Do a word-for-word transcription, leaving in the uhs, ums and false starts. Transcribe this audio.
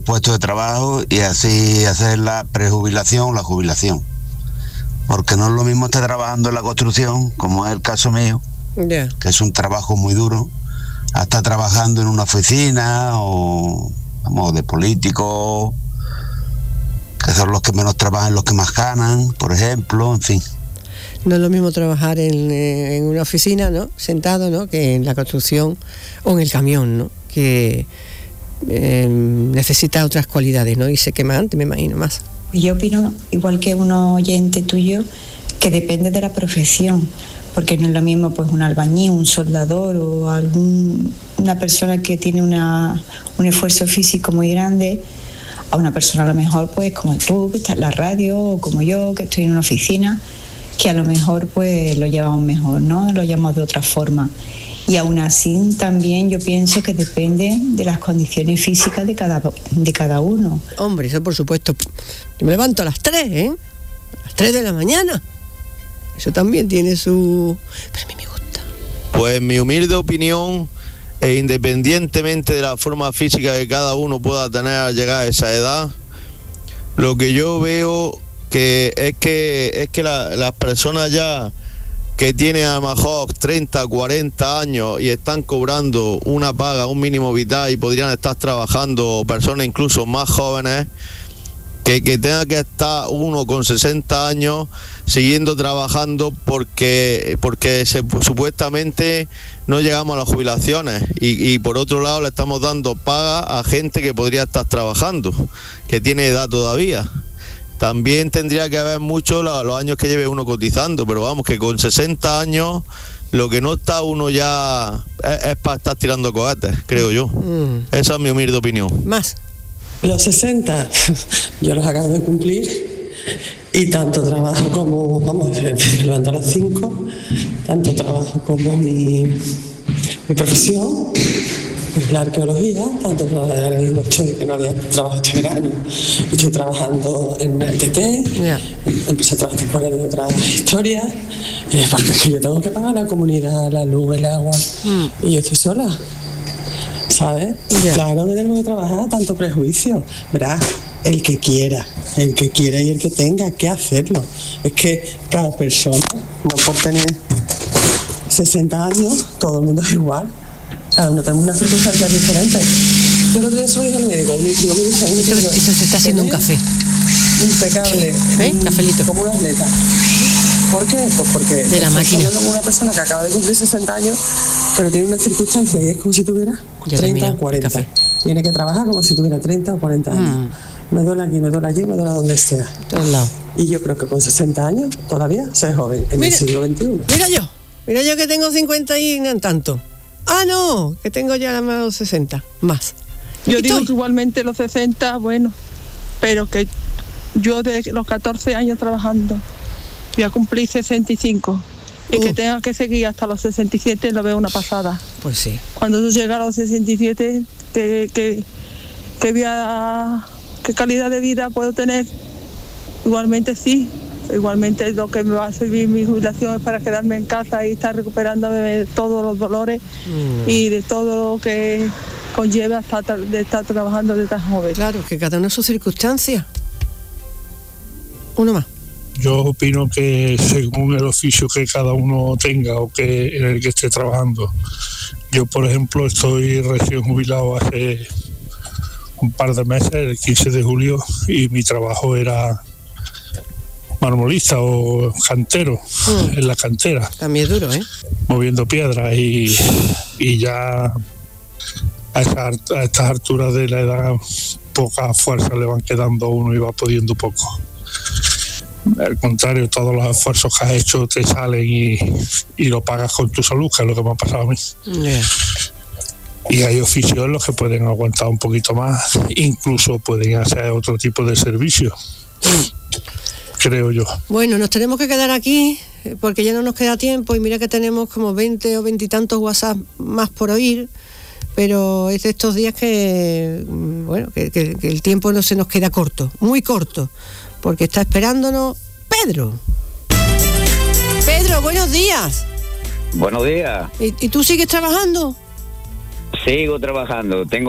el puesto de trabajo y así hacer la prejubilación o la jubilación. Porque no es lo mismo estar trabajando en la construcción, como es el caso mío, yeah. que es un trabajo muy duro, a estar trabajando en una oficina o, vamos, de políticos, que son los que menos trabajan, los que más ganan, por ejemplo, en fin. No es lo mismo trabajar en, en una oficina, ¿no?, sentado, ¿no?, que en la construcción o en el camión, ¿no?, que eh, necesita otras cualidades, ¿no?, y se quema antes, me imagino, más. Yo opino, igual que un oyente tuyo, que depende de la profesión, porque no es lo mismo pues un albañil, un soldador o algún, una persona que tiene una, un esfuerzo físico muy grande, a una persona a lo mejor pues como tú, que está en la radio, o como yo, que estoy en una oficina, que a lo mejor pues lo llevamos mejor, ¿no? Lo llevamos de otra forma. Y aún así también yo pienso que depende de las condiciones físicas de cada, de cada uno. Hombre, eso por supuesto. Yo me levanto a las tres, ¿eh? A las tres de la mañana. Eso también tiene su... Pero a mí me gusta. Pues en mi humilde opinión, e independientemente de la forma física que cada uno pueda tener al llegar a esa edad, lo que yo veo que es que es que la, las personas ya que tienen a lo mejor treinta, cuarenta años y están cobrando una paga, un mínimo vital, y podrían estar trabajando, personas incluso más jóvenes, que, que tenga que estar uno con sesenta años siguiendo trabajando porque porque se, supuestamente no llegamos a las jubilaciones, y, y por otro lado le estamos dando paga a gente que podría estar trabajando, que tiene edad todavía. También tendría que haber mucho los, los años que lleve uno cotizando, pero vamos, que con sesenta años lo que no está uno ya es, es para estar tirando cohetes, creo yo. Mm. Esa es mi humilde opinión. Más. Los sesenta, yo los acabo de cumplir, y tanto trabajo como, vamos, me levanto a las cinco, tanto trabajo como mi, mi profesión, la arqueología, tanto ahora mismo estoy, que no había trabajo este verano, estoy trabajando en el T T, yeah. empecé a trabajar por ahí en otras historias, eh, porque es que yo tengo que pagar la comunidad, la luz, el agua, mm. y yo estoy sola, ¿sabes? Yeah. Claro que tengo que trabajar, tanto prejuicio, ¿verdad? El que quiera, el que quiera y el que tenga que hacerlo. Es que cada persona, no por tener sesenta años, todo el mundo es igual. Cada uno tenemos unas circunstancias diferentes. Yo lo que soy el médico, mi médico me dice... Eso, eso se está haciendo un café. Impecable. ¿Eh? Cafelito. Como un atleta. ¿Por qué? Pues porque... De la máquina. Como una persona que acaba de cumplir sesenta años, pero tiene una circunstancia y es como si tuviera treinta o cuarenta. Café. Tiene que trabajar como si tuviera treinta o cuarenta años. Mm. Me duele aquí, me duele allí, me duele donde sea. Todos lados. Y yo creo que con sesenta años todavía soy joven, en mira, el siglo veintiuno. Mira yo, mira yo que tengo cincuenta y no tanto. Ah, no, que tengo ya más de sesenta, más. Yo digo que igualmente los sesenta, bueno, pero que yo de los catorce años trabajando voy a cumplir sesenta y cinco. Y uh. que tenga que seguir hasta los sesenta y siete lo veo una pasada. Pues sí. Cuando tú llegas a los sesenta y siete, que, que, que vea qué calidad de vida puedo tener. Igualmente sí. Igualmente lo que me va a servir mi jubilación es para quedarme en casa y estar recuperándome de todos los dolores mm. y de todo lo que conlleva estar, de estar trabajando de tan joven. Claro, que cada uno sus circunstancias. Uno más. Yo opino que según el oficio que cada uno tenga o que en el que esté trabajando. Yo, por ejemplo, estoy recién jubilado hace un par de meses, el quince de julio, y mi trabajo era marmolista o cantero, mm. en la cantera. También es duro, ¿eh? Moviendo piedras y, y ya a, esa, a estas alturas de la edad pocas fuerzas le van quedando a uno y va pudiendo poco. Al contrario, todos los esfuerzos que has hecho te salen y, y lo pagas con tu salud, que es lo que me ha pasado a mí. Yeah. Y hay oficios en los que pueden aguantar un poquito más, incluso pueden hacer otro tipo de servicio. Mm. Creo yo. Bueno, nos tenemos que quedar aquí porque ya no nos queda tiempo y mira que tenemos como veinte o veintitantos WhatsApp más por oír, pero es de estos días que, bueno, que, que, que el tiempo no se nos queda corto, muy corto, porque está esperándonos Pedro. Pedro, buenos días. Buenos días. ¿Y, y tú sigues trabajando? Sigo trabajando, tengo